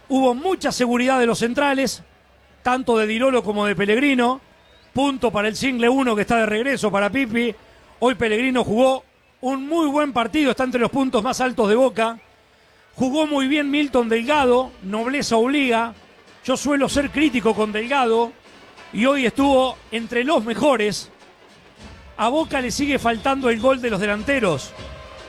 Hubo mucha seguridad de los centrales, tanto de Di Loro como de Pellegrino. Punto para el single 1 que está de regreso para Pippi. Hoy Pellegrino jugó un muy buen partido, está entre los puntos más altos de Boca. Jugó muy bien Milton Delgado, nobleza obliga. Yo suelo ser crítico con Delgado y hoy estuvo entre los mejores. A Boca le sigue faltando el gol de los delanteros.